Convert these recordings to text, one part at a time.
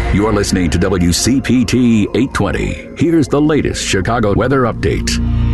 You're listening to WCPT 820. Here's the latest Chicago weather update.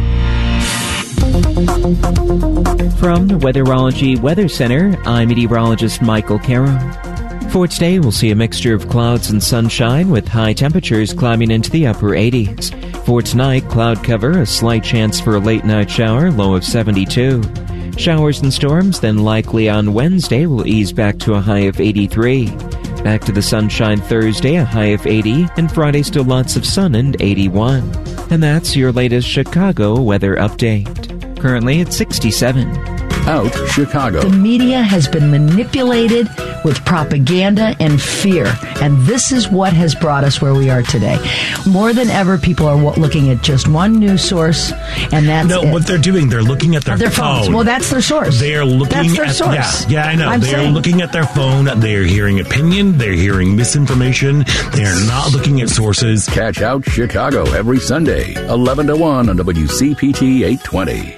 From the Weatherology Weather Center, I'm meteorologist Michael Caro. For today, we'll see a mixture of clouds and sunshine with high temperatures climbing into the upper 80s. For tonight, cloud cover, a slight chance for a late night shower, low of 72. Showers and storms then likely on Wednesday will ease back to a high of 83. Back to the sunshine Thursday, a high of 80, and Friday still lots of sun and 81. And that's your latest Chicago weather update. Currently at 67. Out Chicago. The media has been manipulated with propaganda and fear, and this is what has brought us where we are today. More than ever, people are looking at just one news source, and that's it. What they're doing, they're looking at their phones. phone. Well, that's their source. They are looking that's their at source. Yeah, I know. They're looking at their phone. They're hearing opinion. They're hearing misinformation. They're not looking at sources. Catch Out Chicago every Sunday, 11 to 1 on WCPT 820.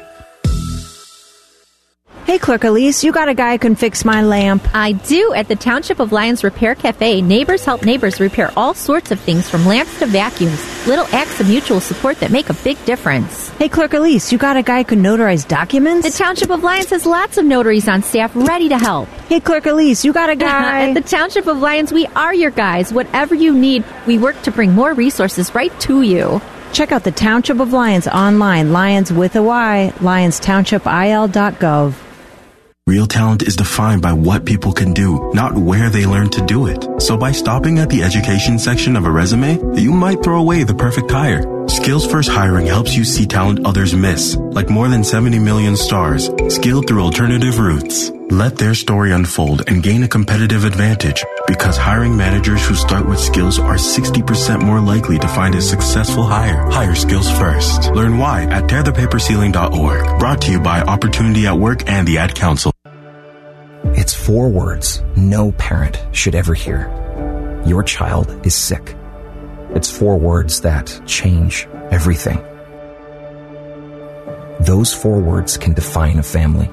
Hey, Clerk Elise, you got a guy who can fix my lamp. I do. At the Township of Lyons Repair Cafe, neighbors help neighbors repair all sorts of things from lamps to vacuums. Little acts of mutual support that make a big difference. Hey, Clerk Elise, you got a guy who can notarize documents? The Township of Lyons has lots of notaries on staff ready to help. Hey, Clerk Elise, you got a guy? At the Township of Lyons, we are your guys. Whatever you need, we work to bring more resources right to you. Check out the Township of Lyons online, Lyons with a Y, LyonsTownshipIL.gov. Real talent is defined by what people can do, not where they learn to do it. So by stopping at the education section of a resume, you might throw away the perfect hire. Skills First Hiring helps you see talent others miss, like more than 70 million stars, skilled through alternative routes. Let their story unfold and gain a competitive advantage, because hiring managers who start with skills are 60% more likely to find a successful hire. Hire skills first. Learn why at tearthepaperceiling.org. Brought to you by Opportunity at Work and the Ad Council. It's 4 words no parent should ever hear. Your child is sick. It's 4 words that change everything. Those 4 words can define a family.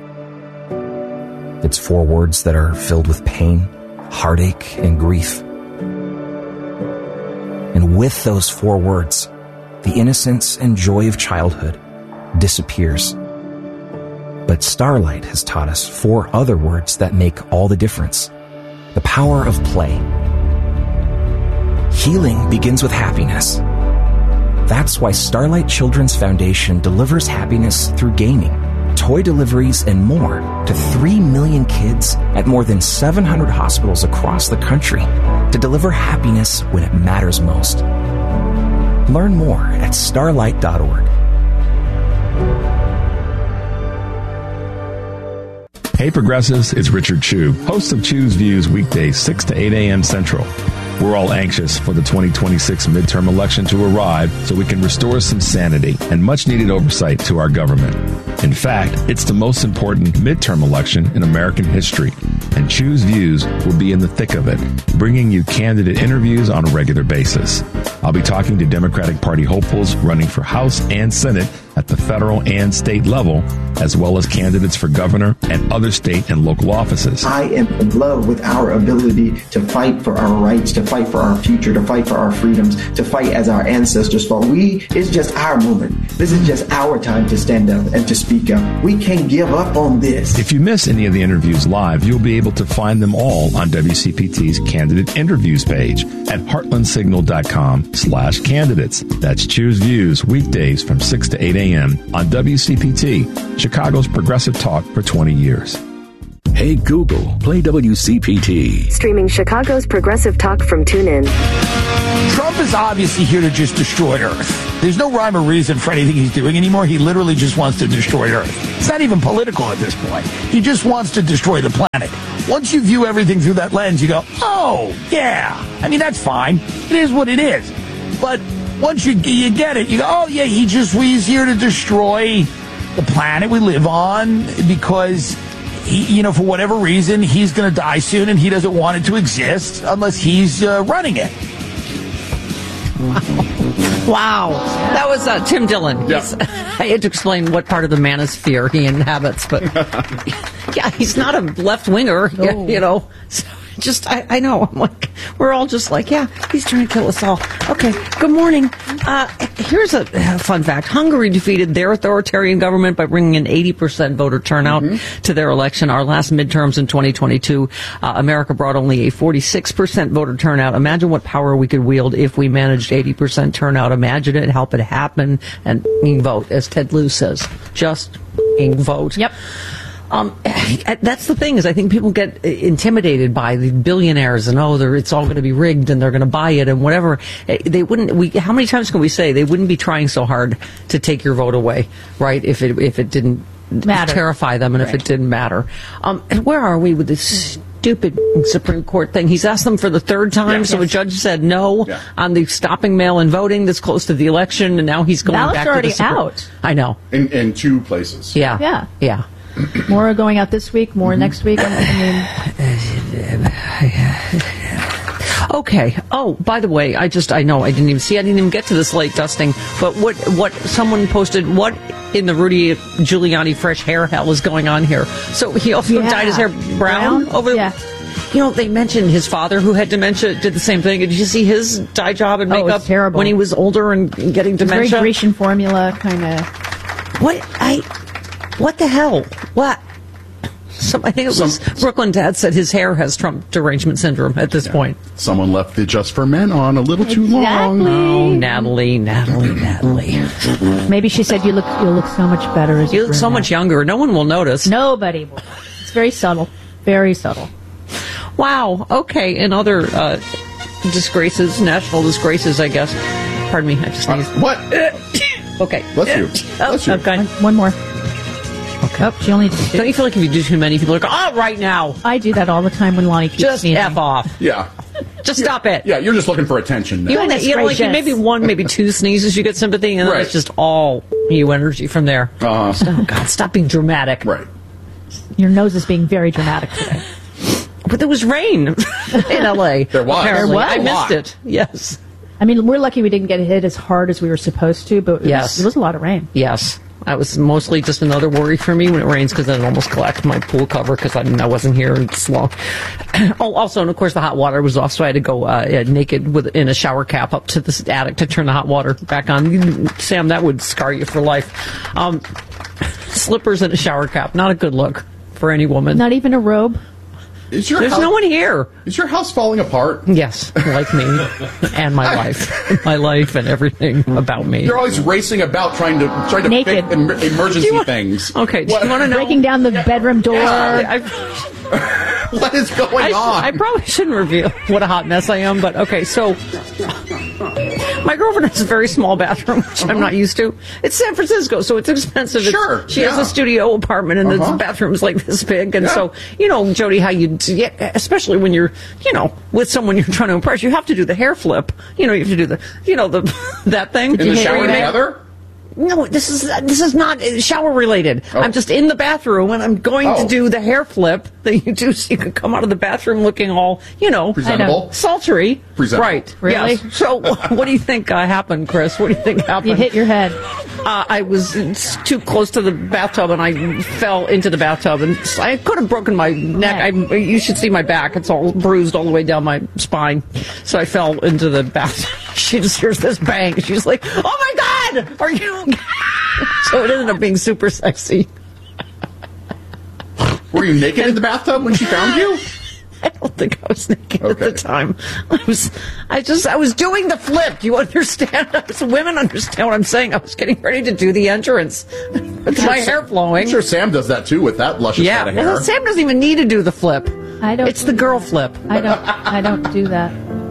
It's 4 words that are filled with pain, heartache, and grief. And with those 4 words, the innocence and joy of childhood disappears. But Starlight has taught us 4 other words that make all the difference. The power of play. Healing begins with happiness. That's why Starlight Children's Foundation delivers happiness through gaming, toy deliveries, and more to 3 million kids at more than 700 hospitals across the country to deliver happiness when it matters most. Learn more at starlight.org. Hey Progressives, it's Richard Chu, host of Chu's Views weekdays 6 to 8 a.m. Central. We're all anxious for the 2026 midterm election to arrive so we can restore some sanity and much-needed oversight to our government. In fact, it's the most important midterm election in American history, and Chu's Views will be in the thick of it, bringing you candidate interviews on a regular basis. I'll be talking to Democratic Party hopefuls running for House and Senate at the federal and state level, as well as candidates for governor and other state and local offices. I am in love with our ability to fight for our rights, to fight for our future, to fight for our freedoms, to fight as our ancestors fought. It's just our moment. This is just our time to stand up and to speak up. We can't give up on this. If you miss any of the interviews live, you'll be able to find them all on WCPT's Candidate Interviews page at heartlandsignal.com/candidates. That's Choose Views weekdays from 6 to 8 a.m. on WCPT, Chicago's progressive talk for 20 years. Hey Google, play WCPT. Streaming Chicago's progressive talk from TuneIn. Trump is obviously here to just destroy Earth. There's no rhyme or reason for anything he's doing anymore. He literally just wants to destroy Earth. It's not even political at this point. He just wants to destroy the planet. Once you view everything through that lens, you go, oh, yeah. I mean, that's fine. It is what it is. But once you get it, you go, oh, yeah, he's here to destroy the planet we live on because for whatever reason, he's going to die soon and he doesn't want it to exist unless he's running it. Wow. That was Tim Dillon. Yeah. I had to explain what part of the manosphere he inhabits, but yeah, he's not a left-winger, so I know. I'm like, we're all just like, yeah, he's trying to kill us all. Okay, good morning. Here's a fun fact. Hungary defeated their authoritarian government by bringing an 80% voter turnout to their election. Our last midterms in 2022, America brought only a 46% voter turnout. Imagine what power we could wield if we managed 80% turnout. Imagine it, help it happen, and vote, as Ted Lieu says. Just vote. Yep. That's the thing, is I think people get intimidated by the billionaires and it's all going to be rigged and they're going to buy it and whatever. They wouldn't. How many times can we say they wouldn't be trying so hard to take your vote away, right? If it didn't terrify them and if it didn't matter. And where are we with this stupid Supreme Court thing? He's asked them for the third time, so a judge said no on the stopping mail-in voting this close to the election, and now he's going back to the Supreme. Out. I know. In 2 places. Yeah. More are going out this week, more next week. Okay. Oh, by the way, I didn't even get to this late dusting, but what someone posted, what in the Rudy Giuliani fresh hair hell is going on here? So he also dyed his hair brown over they mentioned his father, who had dementia, did the same thing. Did you see his dye job and makeup terrible. when he was older and getting dementia? Very Grecian formula kind of. What the hell? What? I think it was Brooklyn Dad said his hair has Trump derangement syndrome at this point. Someone left the Just for Men on a little too long. Oh, Natalie. Maybe she said you'll look so much better as you look so much younger. No one will notice. Nobody will. It's very subtle. Very subtle. Wow. Okay. And other disgraces, national disgraces, I guess. Pardon me. I just sneezed. What? Okay. Bless you. Okay. One more. Okay. Oh, she only did 2. Don't you feel like if you do too many, people are like, right now? I do that all the time when Lonnie keeps sneezing. F off. Yeah. Just stop it. Yeah, you're just looking for attention now. Like maybe 1, maybe 2 sneezes, you get sympathy, and then it's just all you energy from there. Oh, God, stop being dramatic. Right. Your nose is being very dramatic today. But there was rain in L.A. There was. Apparently. I missed it. Yes. I mean, we're lucky we didn't get hit as hard as we were supposed to, but it was a lot of rain. Yes. That was mostly just another worry for me when it rains, because then it almost collects my pool cover because I wasn't here and it's long. Also, and of course, the hot water was off, so I had to go naked in a shower cap up to the attic to turn the hot water back on. Sam, that would scar you for life. Slippers and a shower cap, not a good look for any woman. Not even a robe? There's no one here. Is your house falling apart? Yes, like me and my life and everything about me. You're always racing about trying to naked. fix emergency things. Okay, do you want to know? Breaking down the bedroom door. What is going on? I probably shouldn't reveal what a hot mess I am, but okay, so my girlfriend has a very small bathroom, which I'm not used to. It's San Francisco, so it's expensive. Sure. She has a studio apartment, and the bathroom's like this big. And so, Jody, how especially when you're, with someone you're trying to impress, you have to do the hair flip. You have to do that thing. In the shower together? No, this is not shower related. Oh. I'm just in the bathroom and I'm going to do the hair flip that you do, so you can come out of the bathroom looking all, presentable, sultry. Presentable. Right? Really? Yes. So, what do you think happened, Chris? What do you think happened? You hit your head. I was too close to the bathtub and I fell into the bathtub and I could have broken my neck. You should see my back; it's all bruised all the way down my spine. So I fell into the bathtub. She just hears this bang. She's like, "Oh my God! Are you?" So it ended up being super sexy. Were you naked in the bathtub when she found you? I don't think I was naked at the time. I was doing the flip. Do you understand? Women understand what I'm saying. I was getting ready to do the entrance with my hair flowing. I'm sure Sam does that too with that luscious head of hair. Well, Sam doesn't even need to do the flip. I don't. It's the girl flip. I don't do that.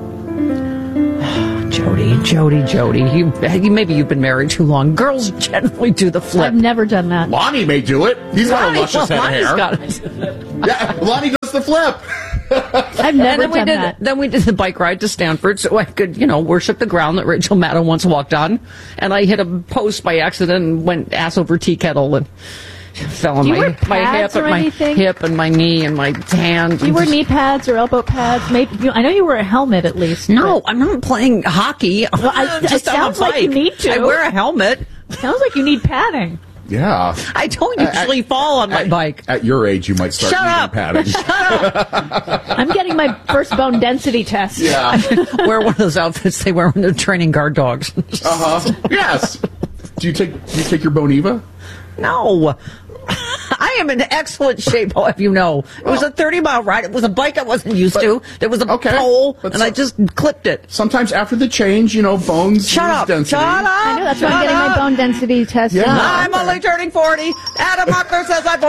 Jody. Maybe you've been married too long. Girls generally do the flip. I've never done that. Lonnie may do it. He's got a luscious head of hair. Got it. Yeah, Lonnie does the flip. I've never done that. Then we did the bike ride to Stanford so I could, worship the ground that Rachel Maddow once walked on. And I hit a post by accident and went ass over tea kettle and fell on my hip and my knee and my hand. Do you wear knee pads or elbow pads? Maybe I know you wear a helmet at least. No, I'm not playing hockey. Well, it sounds like you need to. I wear a helmet. Sounds like you need padding. Yeah. I don't usually fall on my bike. At your age, you might start Shut up. padding. Shut up. I'm getting my first bone density test. Yeah. Wear one of those outfits they wear when they're training guard dogs. Yes. Do you take your Boniva? No. I am in excellent shape, I'll have you know. It was a 30-mile ride. It was a bike I wasn't used to. There was a pole, and I just clipped it. Sometimes after the change, bones Shut lose up. density. Shut up. I know, that's why I'm getting my bone density test. Yeah. I'm only turning 40. Adam Muckler says I'm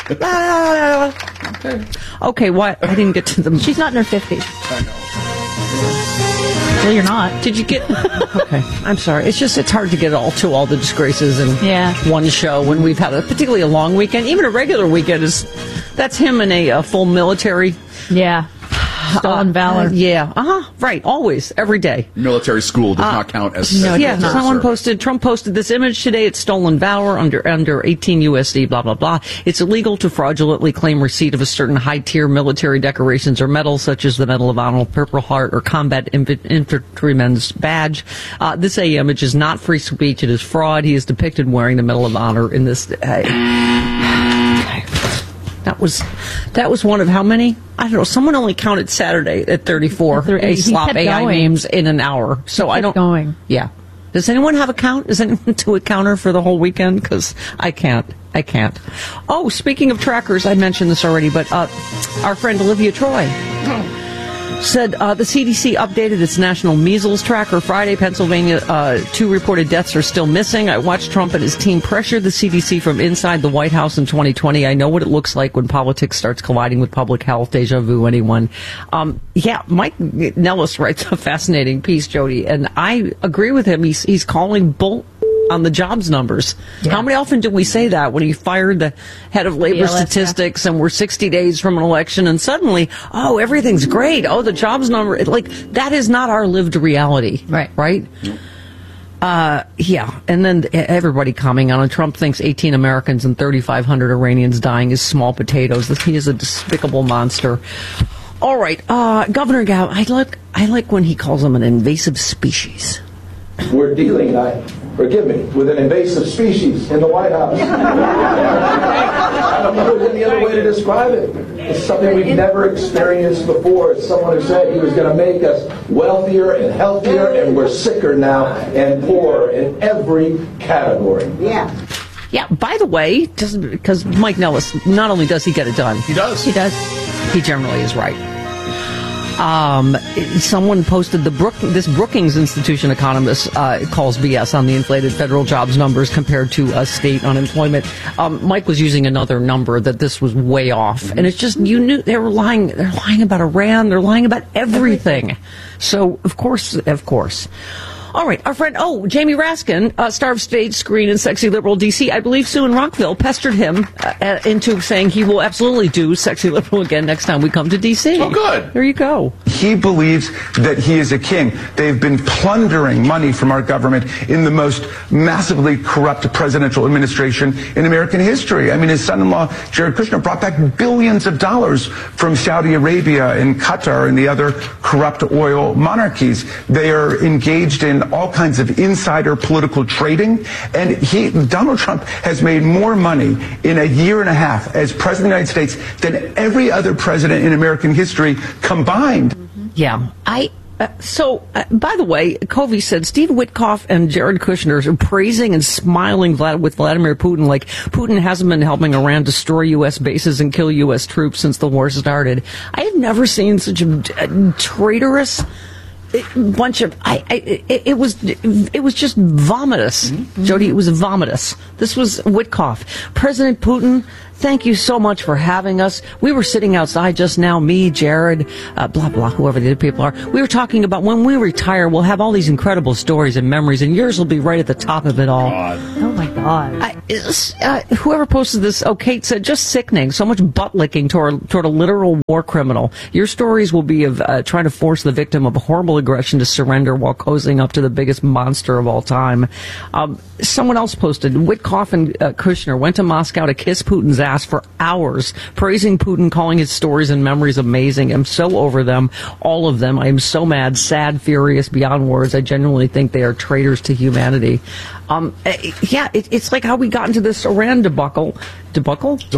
40. Okay, what? I didn't get to them. She's not in her 50s. I know. Well, you're not. Did you get... Okay, I'm sorry. It's hard to get all the disgraces in one show when we've had particularly a long weekend. Even a regular weekend that's him in a full military. Yeah. Stolen valor. Right. Always. Every day. Military school does not count as... Trump posted this image today. It's stolen valor under 18 USD, blah, blah, blah. It's illegal to fraudulently claim receipt of a certain high-tier military decorations or medals, such as the Medal of Honor, Purple Heart, or Combat Infantryman's Badge. This image is not free speech. It is fraud. He is depicted wearing the Medal of Honor in this... That was one of how many? I don't know. Someone only counted Saturday at 34 slop AI memes in an hour. So I don't. Going. Yeah. Does anyone have a count? Does anyone do a counter for the whole weekend? Because I can't. Oh, speaking of trackers, I mentioned this already, but our friend Olivia Troy said the CDC updated its national measles tracker Friday. Pennsylvania, 2 reported deaths are still missing. I watched Trump and his team pressure the CDC from inside the White House in 2020. I know what it looks like when politics starts colliding with public health. Deja vu, anyone? Mike Nellis writes a fascinating piece, Jody, and I agree with him. He's calling bull on the jobs numbers. Yeah. How many often do we say that when he fired the head of labor statistics and we're 60 days from an election and suddenly, everything's great. The jobs number, that is not our lived reality. Right? And then everybody commenting on it. Trump thinks 18 Americans and 3,500 Iranians dying is small potatoes. He is a despicable monster. All right, Governor Gavin, I like when he calls them an invasive species. We're dealing, forgive me, with an invasive species in the White House. I don't know if there's any other way to describe it. It's something we've never experienced before. It's someone who said he was going to make us wealthier and healthier, and we're sicker now and poorer in every category. Yeah, by the way, just because Mike Nellis, not only does he get it done. He does. He generally is right. Someone posted this Brookings Institution economist calls BS on the inflated federal jobs numbers compared to state unemployment. Mike was using another number that this was way off, and it's just you knew they were lying. They're lying about Iran. They're lying about everything. So of course. All right, our friend, Jamie Raskin, star of Stage, Screen, and Sexy Liberal DC. I believe Sue in Rockville pestered him into saying he will absolutely do Sexy Liberal again next time we come to DC. Oh, good. There you go. He believes that he is a king. They've been plundering money from our government in the most massively corrupt presidential administration in American history. I mean, his son-in-law, Jared Kushner, brought back billions of dollars from Saudi Arabia and Qatar and the other corrupt oil monarchies. They are engaged in all kinds of insider political trading, and Donald Trump has made more money in a year and a half as president of the United States than every other president in American history combined. Yeah, by the way, Covey said Steve Witkoff and Jared Kushner are praising and smiling with Vladimir Putin like Putin hasn't been helping Iran destroy U.S. bases and kill U.S. troops since the war started. I have never seen such a traitorous bunch of it was just vomitous. Jody, it was vomitous. This was Witkoff. President Putin, thank you so much for having us. We were sitting outside just now, me, Jared, blah, blah, whoever the other people are. We were talking about when we retire, we'll have all these incredible stories and memories, and yours will be right at the top of it all. Oh, my God. Whoever posted this, Kate said, just sickening. So much butt licking toward a literal war criminal. Your stories will be of trying to force the victim of horrible aggression to surrender while cozying up to the biggest monster of all time. Someone else posted, Witkoff and Kushner went to Moscow to kiss Putin's ass fast for hours, praising Putin, calling his stories and memories amazing. I'm so over them, all of them. I am so mad, sad, furious, beyond words. I genuinely think they are traitors to humanity. It's like how we got into this Iran debacle. Debacle is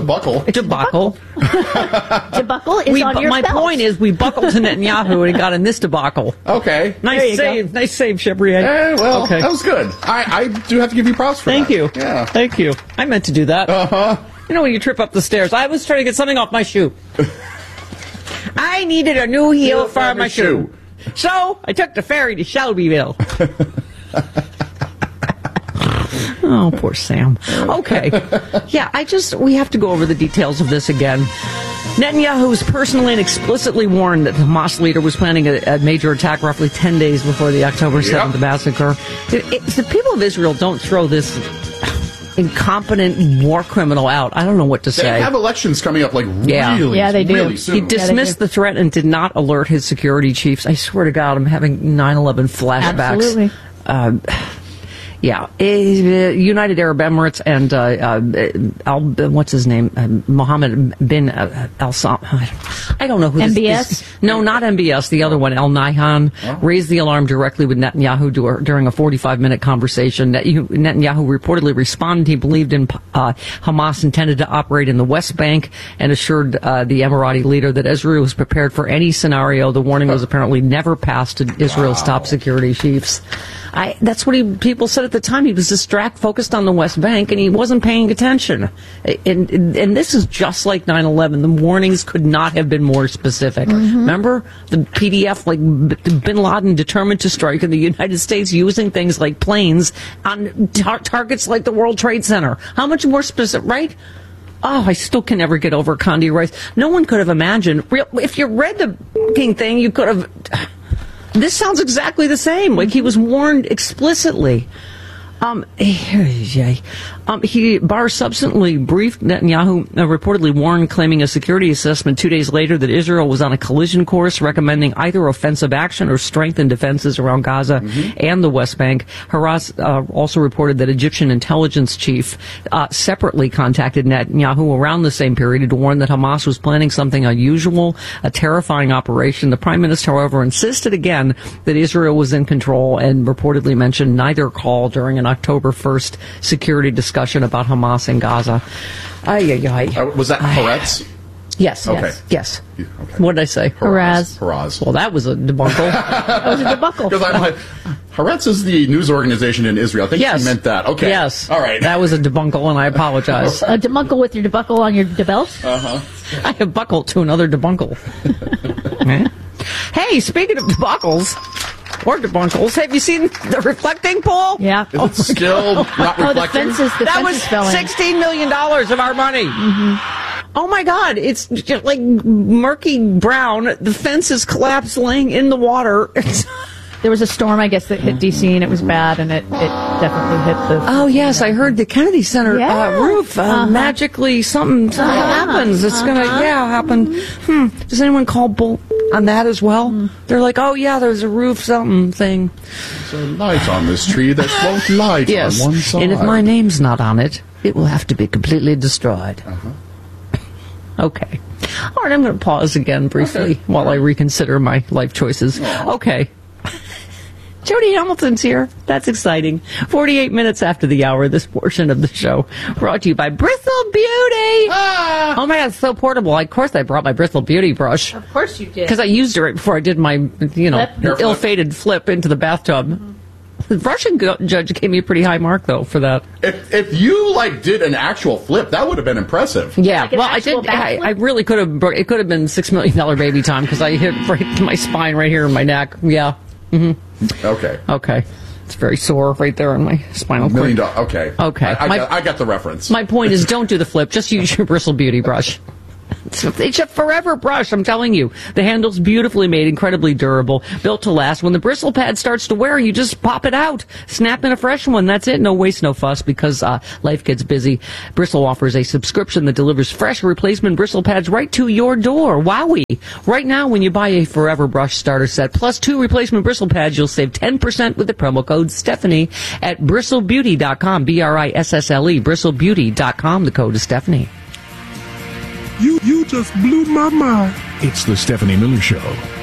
on your my belt. point is, we buckled to Netanyahu and he got in this debacle. Okay. Nice save, Shibrier. Well, okay. that was good. I do have to give you props for Thank that. you. Yeah. Thank you. I meant to do that. Uh-huh. You know when you trip up the stairs. I was trying to get something off my shoe. I needed a new heel for my shoe. So I took the ferry to Shelbyville. Oh, poor Sam. Okay. Yeah, we have to go over the details of this again. Netanyahu was personally and explicitly warned that the Hamas leader was planning a major attack roughly 10 days before the October 7th massacre. The people of Israel don't throw this incompetent war criminal out. I don't know what to say. They have elections coming up they do. really soon. He dismissed the threat and did not alert his security chiefs. I swear to God, I'm having 9/11 flashbacks. Absolutely. United Arab Emirates and what's his name? Mohammed bin Al Sam. I don't know who MBS? this is. No, not MBS. The other one, Al Nahyan, raised the alarm directly with Netanyahu during a 45-minute conversation. Netanyahu reportedly responded he believed in Hamas intended to operate in the West Bank and assured the Emirati leader that Israel was prepared for any scenario. The warning was apparently never passed to Israel's top security chiefs. That's what people said at the time. He was focused on the West Bank, and he wasn't paying attention. And this is just like 9/11. The warnings could not have been more specific. Mm-hmm. Remember the PDF, like Bin Laden determined to strike in the United States using things like planes on targets like the World Trade Center. How much more specific, right? Oh, I still can never get over Condi Rice. No one could have imagined. If you read the fucking thing, you could have. This sounds exactly the same. Like he was warned explicitly. Barr subsequently briefed Netanyahu, reportedly warned, claiming a security assessment 2 days later that Israel was on a collision course, recommending either offensive action or strengthened defenses around Gaza and the West Bank. Haras also reported that Egyptian intelligence chief separately contacted Netanyahu around the same period to warn that Hamas was planning something unusual, a terrifying operation. The prime minister, however, insisted again that Israel was in control and reportedly mentioned neither call during an October 1st security discussion about Hamas in Gaza. Was that Haaretz? Yes. Okay. Yes. Okay. What did I say? Haraz. Well, that was a debacle. That was a debacle. Because I'm like, Haaretz is the news organization in Israel. I think she meant that. Okay. Yes. All right. That was a debunkle, and I apologize. A debunkle with your debuckle on your debelt? Uh-huh. I have buckled to another debunkle. Hey, speaking of debuckles, or debunkles, have you seen the reflecting pool? Yeah. Is it still not reflecting? The was fence $16 million of our money. Mm-hmm. Oh my God, it's just like murky brown. The fence is collapsed, laying in the water. There was a storm, I guess, that hit D.C. and it was bad, and it definitely hit the... Oh, yes, I heard the Kennedy Center roof. Magically, something happens. It's going to, happen. Does anyone call bull on that as well? They're like, oh, yeah, there's a roof something thing. There's a light on this tree that won't light on one side. And if my name's not on it, it will have to be completely destroyed. Okay. All right, I'm going to pause again briefly while I reconsider my life choices. Okay. Jody Hamilton's here. That's exciting. 48 minutes after the hour, this portion of the show brought to you by Bristle Beauty. Oh my God, it's so portable. Of course I brought my Bristle Beauty brush. Of course you did. Because I used it right before I did my, ill-fated flip into the bathtub. The Russian judge gave me a pretty high mark, though, for that. If you, did an actual flip, that would have been impressive. Yeah, I did. I really could have, it could have been $6 million baby time, because I hit right my spine right here in my neck. Yeah. Okay. It's very sore right there on my spinal cord. $1 million. Okay. I got the reference. My point is, don't do the flip. Just use your Bristle Beauty brush. It's a forever brush, I'm telling you. The handle's beautifully made, incredibly durable, built to last. When the bristle pad starts to wear, you just pop it out. Snap in a fresh one. That's it. No waste, no fuss, because life gets busy. Bristle offers a subscription that delivers fresh replacement bristle pads right to your door. Wowie! Right now, when you buy a Forever Brush starter set plus 2 replacement bristle pads, you'll save 10% with the promo code Stephanie at bristlebeauty.com. BRISSLE, bristlebeauty.com. The code is Stephanie. You just blew my mind. It's the Stephanie Miller Show.